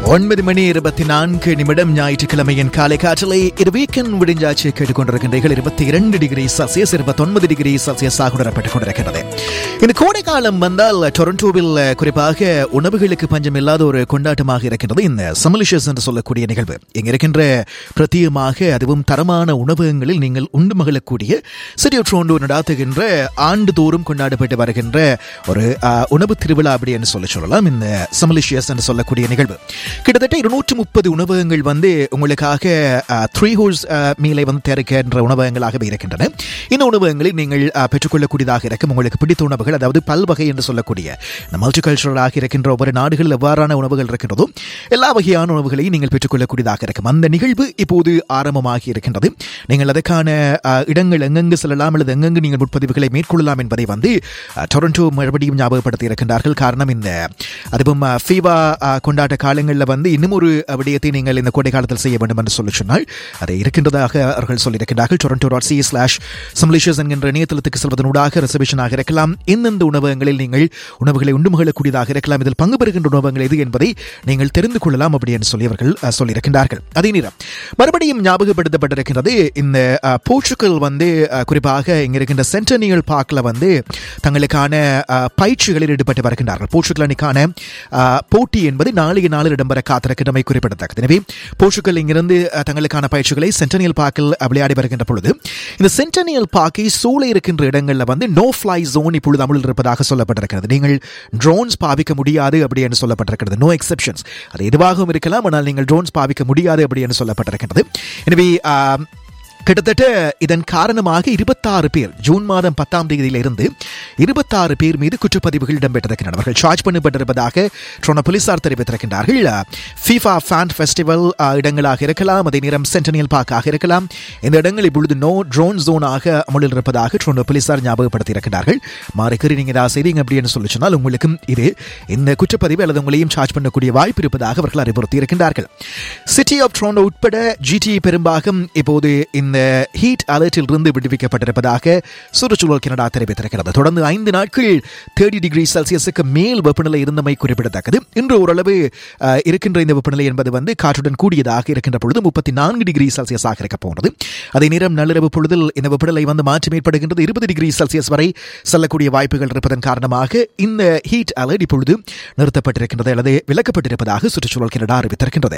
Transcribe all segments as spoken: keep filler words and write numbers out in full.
ஒன்பது மணி இருபத்தி நான்கு நிமிடம் ஞாயிற்றுக்கிழமையின் காலை காற்றலை இது வீக்கெண்ட் விடிஞ்சாச்சு கேட்டுக்கொண்டிருக்கின்றீர்கள். இருபத்தி இரண்டு டிகிரி செல்சியஸ் இருபத்தி ஒன்பது டிகிரி செல்சியஸாக உணரப்பட்டுக் கொண்டிருக்கிறது. இந்த கோடை காலம் வந்தால் டொரண்டோவில் குறிப்பாக உணவுகளுக்கு பஞ்சம் இல்லாத ஒரு கொண்டாட்டமாக இருக்கின்றது இந்த சமலிஷஸ் என்று சொல்லக்கூடிய நிகழ்வு. இங்க இருக்கின்ற பிரத்தியமாக அதுவும் தரமான உணவகங்களில் நீங்கள் உண்டு மகிழக்கூடிய சிட்டி ஆஃப் டொரண்டோ நடாத்துகின்ற ஆண்டுதோறும் கொண்டாடப்பட்டு வருகின்ற ஒரு உணவு திருவிழா அப்படி என்று சொல்ல சொல்லலாம் இந்த சமலிஷியஸ் என்று சொல்லக்கூடிய நிகழ்வு. கிட்டத்தட்ட இருநூற்று முப்பது உணவகங்கள் வந்து உங்களுக்காக த்ரீ ஹோர்ஸ் மீலை வந்து தயாரிக்கின்ற உணவகங்களாகவே இருக்கின்றன. இந்த உணவகங்களில் நீங்கள் பெற்றுக்கொள்ளக்கூடியதாக இருக்கும் உங்களுக்கு பிடித்த உணவுகள், அதாவது பல்வகை என்று சொல்லக்கூடிய இந்த மல்டிகல்ச்சரலாக இருக்கின்ற ஒவ்வொரு நாடுகளில் எவ்வாறான உணவுகள் இருக்கின்றதோ எல்லா வகையான உணவுகளையும் நீங்கள் பெற்றுக்கொள்ளக்கூடியதாக இருக்கும். அந்த நிகழ்வு இப்போது ஆரம்பமாகி இருக்கின்றது. நீங்கள் அதற்கான இடங்கள் எங்கெங்கு செல்லலாம் அல்லது எங்கெங்கு நீங்கள் முற்பதிவுகளை மேற்கொள்ளலாம் என்பதை வந்து டொரண்டோ மறுபடியும் ஞாபகப்படுத்தி இருக்கின்றார்கள். காரணம் இந்த அதுவும் ஃபீவா கொண்டாட்ட காலங்களில் வந்து இன்னும் ஒரு விடயத்தை நீங்கள் இந்த கோடை காலத்தில் செய்ய வேண்டும் என்று சொல்லி சொன்னால் அதை இருக்கின்றதாக அவர்கள் சொல்லியிருக்கிறார்கள். டொரண்டோ டாட் சி ஸ்லாஷ் சமலிஷஸ் என்கின்ற இணையதளத்துக்கு செல்வதனூடாக ரிசர்வேஷனாக இருக்கலாம். எந்தெந்த உணவகங்களில் நீங்கள் உணவுகளை உண்டு மகிழக்கூடியதாக இருக்கலாம், இதில் பங்கு பெறுகின்ற உணவகங்கள் எது என்பதை நீங்கள் தெரிந்து கொள்ளலாம் அப்படி என்று சொல்லி அவர்கள் சொல்லியிருக்கின்றார்கள். அதே நேரம் மறுபடியும் ஞாபகப்படுத்தப்பட்டிருக்கிறது இந்த போர்ச்சுகல் வந்து குறிப்பாக இங்க இருக்கின்ற சென்டனியல் பார்க்கில் வந்து தங்களுக்கான பயிற்சிகளில் ஈடுபட்டு வருகின்றார்கள். போர்ச்சுகல் அணிக்கான போட்டி என்பது நாளைய நாளில் இடம்பெற காத்திருக்கின்றமை குறிப்பிடத்தக்கது. எனவே போர்ச்சுகல் இங்கிருந்து தங்களுக்கான பயிற்சிகளை சென்டனியல் பார்க்கில் விளையாடி வருகின்ற பொழுது இந்த சென்டனியல் பார்க்கை சூழ இருக்கின்ற இடங்களில் வந்து நோ ஃபிளை ஜோன் இப்பொழுது அமலில் இருப்பதாக சொல்லப்பட்டிருக்கிறது. நீங்கள் ட்ரோன்ஸ் பாவிக்க முடியாது அப்படி என்று சொல்லப்பட்டிருக்கிறது. நோ எக்ஸெப்ஷன்ஸ், அது எதுவாகவும் இருக்கலாம், ஆனால் நீங்கள் ட்ரோன்ஸ் பாவிக்க முடியாது அப்படி என்று சொல்லப்பட்டிருக்கிறது. எனவே கிட்டத்தட்ட இதன் காரணமாக இருபத்தாறு பேர் ஜூன் மாதம் பத்தாம் தேதியில இருந்து இருபத்தாறு பேர் மீது குற்றப்பதிவுகள் இடம்பெற்றிருக்கின்றன. அவர்கள் சார்ஜ் பண்ணப்பட்டிருப்பதாக டொரண்டோ போலீசார் தெரிவித்திருக்கின்றார்கள். ஃபீஃபா ஃபேன் ஃபெஸ்டிவல் இடங்களாக இருக்கலாம், அதே நேரம் சென்டனியல் பார்க்காக இருக்கலாம். இந்த இடங்கள் இப்பொழுது நோ ட்ரோன் ஜோனாக அமலில் இருப்பதாக டொரண்டோ போலீசார் ஞாபகப்படுத்தி இருக்கின்றார்கள். மாறிக்கறி நீங்க ஏதாவது செய்தீங்க அப்படின்னு சொல்லி சொன்னால் உங்களுக்கும் இது இந்த குற்றப்பதிவு அல்லது உங்களையும் சார்ஜ் பண்ணக்கூடிய வாய்ப்பு இருப்பதாக அவர்கள் அறிவுறுத்தி இருக்கின்றார்கள். சிட்டி ஆஃப் டொரண்டோ உட்பட ஜிடி பெரும்பாகம் இப்போது இந்த ஹீட் அலர்ட்டில் இருந்து விடுவிக்கப்பட்டிருப்பதாக சுற்றுச்சூழல் கனடா தெரிவித்திருக்கிறது. தொடர்ந்து ஐந்து நாட்கள் முப்பது டிகிரி செல்சியஸுக்கு மேல் வெப்பநிலை இருந்தமை குறிப்பிடத்தக்கது. இன்று ஓரளவு இருக்கின்ற இந்த வெப்பநிலை என்பது வந்து காற்றுடன் கூடியதாக இருக்கின்ற பொழுது முப்பத்தி நான்கு டிகிரி செல்சியஸாக இருக்க போகிறது. அதே நேரம் நள்ளிரவு பொழுதில் இந்த வெப்பநிலை வந்து மாற்றம் ஏற்படுகின்றது. இருபது டிகிரி செல்சியஸ் வரை செல்லக்கூடிய வாய்ப்புகள் இருப்பதன் காரணமாக இந்த ஹீட் அலர்ட் இப்பொழுது நிறுத்தப்பட்டிருக்கின்றது அல்லது விலக்கப்பட்டிருப்பதாக சுற்றுச்சூழல் கனடா அறிவித்திருக்கின்றது.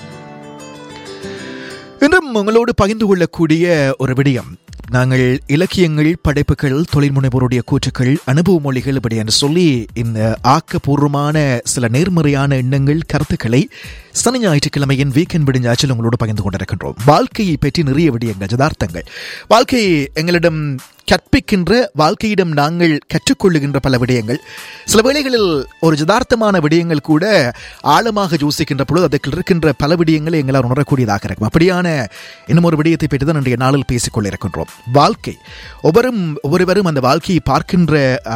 இன்றும் உங்களோடு பகிர்ந்து கொள்ளக்கூடிய ஒரு விடயம், நாங்கள் இலக்கியங்கள், படைப்புகள், தொழில் முனைவோருடைய கூற்றுக்கள், அனுபவ மொழிகள் இப்படி என்று சொல்லி இந்த ஆக்கப்பூர்வமான சில நேர்மறையான எண்ணங்கள், கருத்துக்களை சனி ஞாயிற்றுக்கிழமையின் வீக்கெண்ட் விடிஞ்சாச்சில் உங்களோடு பகிர்ந்து கொண்டிருக்கின்றோம். வாழ்க்கையை பற்றி நிறைய விடயங்கள், யதார்த்தங்கள், வாழ்க்கை எங்களிடம் கற்பிக்கின்ற, வாழ்க்கையிடம் நாங்கள் கற்றுக்கொள்ளுகின்ற பல விடயங்கள், சில வேளைகளில் ஒரு யதார்த்தமான விடயங்கள் கூட ஆழமாக யோசிக்கின்ற பொழுது அதற்கு இருக்கின்ற பல விடயங்களை எங்களால் உணரக்கூடியதாக இருக்கும். அப்படியான இன்னும் ஒரு விடயத்தை பற்றி தான் இன்றைய நாளில் பேசிக்கொண்டிருக்கின்றோம். வாழ்க்கை ஒவ்வொரும் ஒவ்வொருவரும் அந்த வாழ்க்கையை பார்க்கின்ற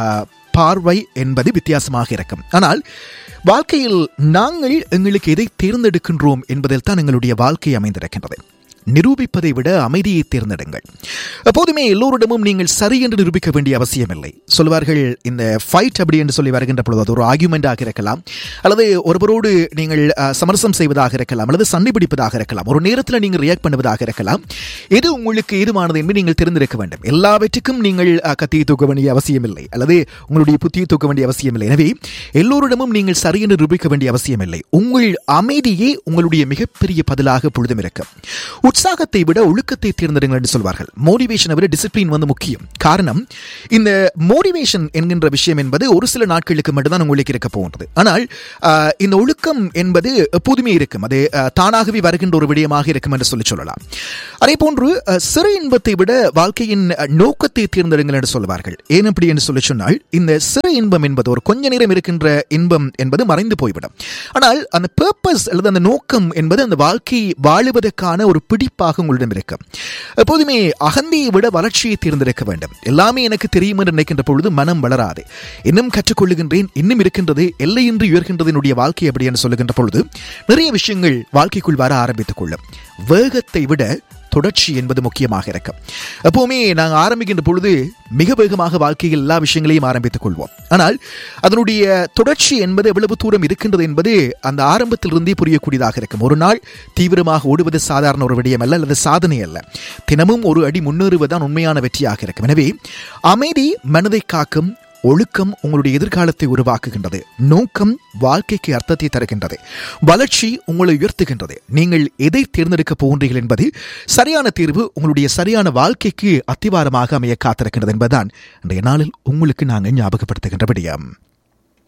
பார்வை என்பது வித்தியாசமாக இருக்கும். ஆனால் வாழ்க்கையில் நாங்கள் எங்களுக்கு எதை தேர்ந்தெடுக்கின்றோம் என்பதில் தான் எங்களுடைய வாழ்க்கை அமைந்திருக்கின்றது. நிரூபிப்பதை விட அமைதியை தேர்ந்தெடுங்கள். எப்போதுமே எல்லோரிடமும் நீங்கள் சரி என்று நிரூபிக்க வேண்டிய அவசியம் இல்லை. சொல்வார்கள் இந்த ஃபைட் அப்படி என்று சொல்லி வருகின்ற பொழுது அது ஒரு ஆர்கியூமெண்டாக இருக்கலாம், அல்லது ஒருவரோடு நீங்கள் சமரசம் செய்வதாக இருக்கலாம், அல்லது சண்டை பிடிப்பதாக இருக்கலாம், ஒரு நேரத்தில் நீங்கள் ரியாக்ட் பண்ணுவதாக இருக்கலாம். எது உங்களுக்கு ஏதுமானது என்று நீங்கள் தெரிந்திருக்க வேண்டும். எல்லாவற்றுக்கும் நீங்கள் கத்தியை தூக்க வேண்டிய அவசியம் இல்லை, அல்லது உங்களுடைய புத்தியை தூக்க வேண்டிய அவசியம் இல்லை. எனவே எல்லோரிடமும் நீங்கள் சரி என்று நிரூபிக்க வேண்டிய அவசியம் இல்லை. உங்கள் அமைதியே உங்களுடைய மிகப்பெரிய பதிலாக பொழுதும் இருக்கும். உற்சாகத்தை விட ஒழுக்கத்தை தேர்ந்தெடுங்கள் என்று சொல்வார்கள். மோட்டிவேஷனை விட டிசிப்ளின் வந்து முக்கியம். காரணம், இந்த மோட்டிவேஷன் என்கின்ற விஷயம் என்பது ஒரு சில நாட்களுக்கு மட்டும்தான் உங்களுக்கு இருக்க போகின்றது. ஆனால் இந்த ஒழுக்கம் என்பது எப்போதுமே இருக்கும். அது தானாகவே வருகின்ற ஒரு விடயமாக இருக்கும் என்று சொல்லி சொல்லலாம். அதே போன்று சிறு இன்பத்தை விட வாழ்க்கையின் நோக்கத்தை தேர்ந்தெடுங்கள் என்று சொல்வார்கள். ஏன் அப்படி என்று சொல்லி சொன்னால், இந்த சிறு இன்பம் என்பது ஒரு கொஞ்ச நேரம் இருக்கின்ற இன்பம் என்பது மறைந்து போய்விடும். ஆனால் அந்த பர்பஸ் அல்லது அந்த நோக்கம் என்பது அந்த வாழ்க்கை வாழுவதற்கான ஒரு பிடி கண்டிப்பாக உங்களிடம் இருக்கும். எப்போதுமே அகந்தையை விட வளர்ச்சியை தேர்ந்தெடுக்க வேண்டும். எல்லாமே எனக்கு தெரியும் என்று நினைக்கின்ற பொழுது மனம் வளராது. இன்னும் கற்றுக்கொள்ளுகின்றேன், இன்னும் இருக்கின்றது, எல்லையின்றி உயர்கின்றது என்னுடைய வாழ்க்கை அப்படி என்று சொல்லுகின்ற பொழுது நிறைய விஷயங்கள் வாழ்க்கைக்குள் வர ஆரம்பித்துக் கொள்ளும். வேகத்தை விட தொடர்ச்சி என்பது முக்கியமாக இருக்கும். எப்பவுமே நாங்கள் ஆரம்பிக்கின்ற பொழுது மிக வேகமாக வாழ்க்கையில் எல்லா விஷயங்களையும் ஆரம்பித்துக் கொள்வோம். ஆனால் அதனுடைய தொடர்ச்சி என்பது எவ்வளவு தூரம் இருக்கின்றது என்பது அந்த ஆரம்பத்திலிருந்தே புரியக்கூடியதாக இருக்கும். ஒரு நாள் தீவிரமாக ஓடுவது சாதாரண ஒரு விடயம் அல்ல, அல்லது சாதனை அல்ல. தினமும் ஒரு அடி முன்னேறுவதுதான் உண்மையான வெற்றியாக இருக்கும். எனவே அமைதி மனதை காக்கும், ஒழுக்கம் உங்களுடைய எதிர்காலத்தை உருவாக்குகின்றது, நோக்கம் வாழ்க்கைக்கு அர்த்தத்தை தருகின்றது, வளர்ச்சி உங்களை உயர்த்துகின்றது. நீங்கள் எதை தேர்ந்தெடுக்கப் போகின்றீர்கள் என்பது சரியான தீர்வு உங்களுடைய சரியான வாழ்க்கைக்கு அத்திவாரமாக அமைய காத்திருக்கின்றது என்பதுதான் இன்றைய நாளில் உங்களுக்கு நாங்கள் ஞாபகப்படுத்துகின்ற விடயம்.